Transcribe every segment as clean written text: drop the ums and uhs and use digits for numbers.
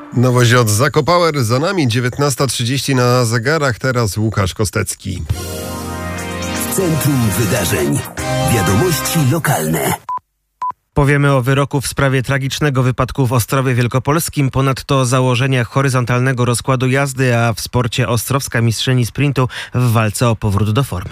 Nowość od Zakopower za nami, 19:30 na zegarach, teraz Łukasz Kostecki. W centrum wydarzeń. Wiadomości lokalne. Powiemy o wyroku w sprawie tragicznego wypadku w Ostrowie Wielkopolskim, ponadto o założeniach horyzontalnego rozkładu jazdy, a w sporcie ostrowska mistrzyni sprintu w walce o powrót do formy.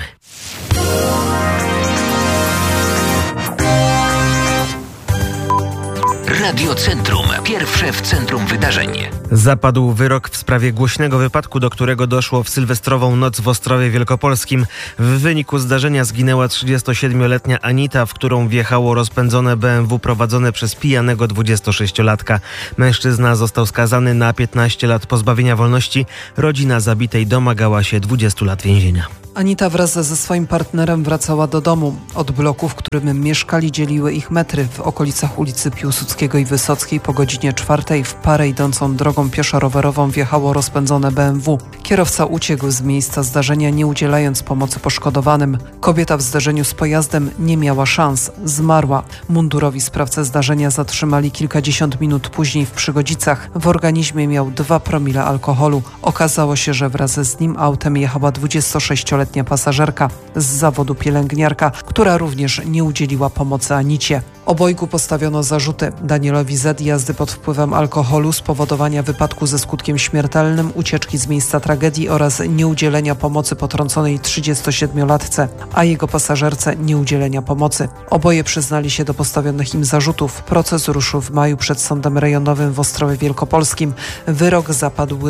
Radio Centrum. Pierwsze w centrum wydarzeń. Zapadł wyrok w sprawie głośnego wypadku, do którego doszło w sylwestrową noc w Ostrowie Wielkopolskim. W wyniku zdarzenia zginęła 37-letnia Anita, w którą wjechało rozpędzone BMW prowadzone przez pijanego 26-latka. Mężczyzna został skazany na 15 lat pozbawienia wolności. Rodzina zabitej domagała się 20 lat więzienia. Anita wraz ze swoim partnerem wracała do domu. Od bloku, w którym mieszkali, dzieliły ich metry. W okolicach ulicy Piłsudskiego i Wysockiej po godzinie 4 w parę idącą drogą pieszo-rowerową wjechało rozpędzone BMW. Kierowca uciekł z miejsca zdarzenia, nie udzielając pomocy poszkodowanym. Kobieta w zderzeniu z pojazdem nie miała szans. Zmarła. Mundurowi sprawcę zdarzenia zatrzymali kilkadziesiąt minut później w Przygodzicach. W organizmie miał 2 promile alkoholu. Okazało się, że wraz z nim autem jechała 26-letnia pasażerka z zawodu pielęgniarka, która również nie udzieliła pomocy Anicie. Obojgu postawiono zarzuty: Danielowi Z. jazdy pod wpływem alkoholu, spowodowania wypadku ze skutkiem śmiertelnym, ucieczki z miejsca tragedii oraz nieudzielenia pomocy potrąconej 37-latce, a jego pasażerce nieudzielenia pomocy. Oboje przyznali się do postawionych im zarzutów. Proces ruszył w maju przed Sądem Rejonowym w Ostrowie Wielkopolskim. Wyrok zapadł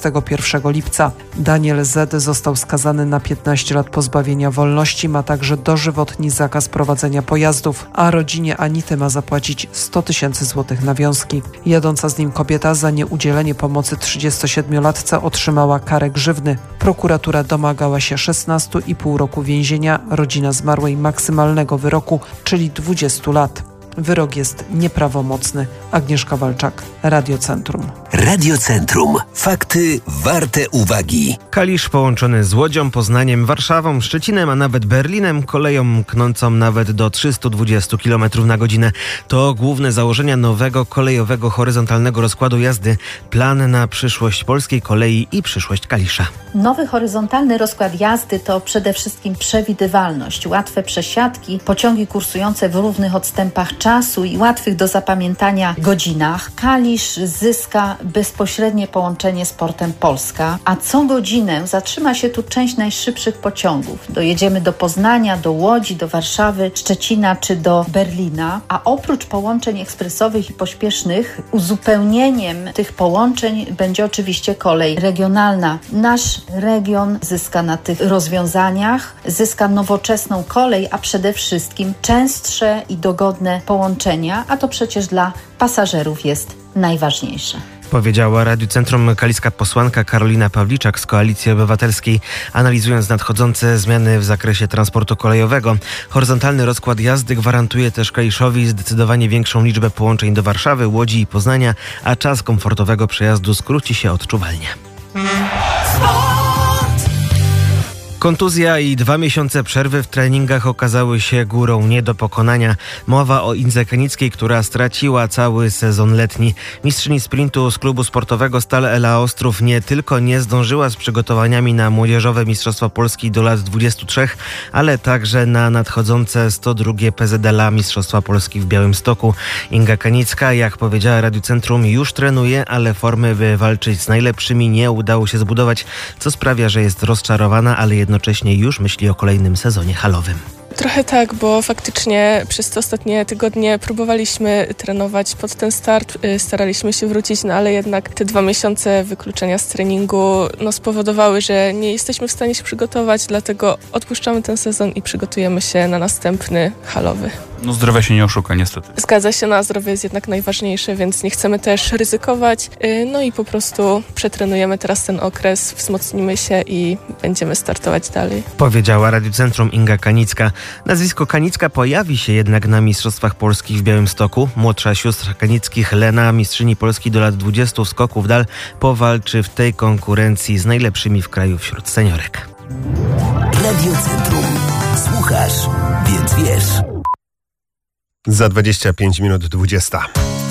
21 lipca. Daniel Z. został skazany na 15 lat pozbawienia wolności, ma także dożywotni zakaz prowadzenia pojazdów, a rodzinie Anity ma zapłacić 100 000 złotych nawiązki. Jadąca z nim kobieta za nieudzielenie pomocy 37-latce otrzymała karę grzywny. Prokuratura domagała się 16,5 roku więzienia, rodzina zmarłej maksymalnego wyroku, czyli 20 lat. Wyrok jest nieprawomocny. Agnieszka Walczak, Radio Centrum. Radio Centrum. Fakty warte uwagi. Kalisz połączony z Łodzią, Poznaniem, Warszawą, Szczecinem, a nawet Berlinem, koleją mknącą nawet do 320 km na godzinę. To główne założenia nowego kolejowego horyzontalnego rozkładu jazdy. Plan na przyszłość polskiej kolei i przyszłość Kalisza. Nowy horyzontalny rozkład jazdy to przede wszystkim przewidywalność, łatwe przesiadki, pociągi kursujące w równych odstępach czasu i łatwych do zapamiętania godzinach. Kalisz zyska bezpośrednie połączenie z portem Polska, a co godzinę zatrzyma się tu część najszybszych pociągów. Dojedziemy do Poznania, do Łodzi, do Warszawy, Szczecina czy do Berlina, a oprócz połączeń ekspresowych i pośpiesznych, uzupełnieniem tych połączeń będzie oczywiście kolej regionalna. Nasz region zyska na tych rozwiązaniach, zyska nowoczesną kolej, a przede wszystkim częstsze i dogodne połączenia, a to przecież dla pasażerów jest najważniejsze. Powiedziała Radiu Centrum kaliska posłanka Karolina Pawliczak z Koalicji Obywatelskiej, analizując nadchodzące zmiany w zakresie transportu kolejowego. Horyzontalny rozkład jazdy gwarantuje też Kaliszowi zdecydowanie większą liczbę połączeń do Warszawy, Łodzi i Poznania, a czas komfortowego przejazdu skróci się odczuwalnie. Kontuzja i 2 miesiące przerwy w treningach okazały się górą nie do pokonania. Mowa o Indze Kanickiej, która straciła cały sezon letni. Mistrzyni sprintu z klubu sportowego Stal Ela Ostrów nie tylko nie zdążyła z przygotowaniami na młodzieżowe Mistrzostwa Polski do lat 23, ale także na nadchodzące 102 PZLA Mistrzostwa Polski w Białymstoku. Inga Kanicka, jak powiedziała Radiu Centrum, już trenuje, ale formy, by walczyć z najlepszymi, nie udało się zbudować, co sprawia, że jest rozczarowana, ale jednocześnie już myśli o kolejnym sezonie halowym. Trochę tak, bo faktycznie przez te ostatnie tygodnie próbowaliśmy trenować pod ten start, staraliśmy się wrócić, ale jednak te 2 miesiące wykluczenia z treningu spowodowały, że nie jesteśmy w stanie się przygotować, dlatego odpuszczamy ten sezon i przygotujemy się na następny halowy. Zdrowia się nie oszuka niestety. Zgadza się, na zdrowie jest jednak najważniejsze, więc nie chcemy też ryzykować, i po prostu przetrenujemy teraz ten okres, wzmocnimy się i będziemy startować dalej. Powiedziała Radiu Centrum Inga Kanicka. Nazwisko Kanicka pojawi się jednak na Mistrzostwach Polskich w Białymstoku. Młodsza siostra Kanickich, Lena, mistrzyni Polski do lat 20 skoków w dal, powalczy w tej konkurencji z najlepszymi w kraju wśród seniorek. Radio Centrum. Słuchasz, więc wiesz. Za 25 minut 20.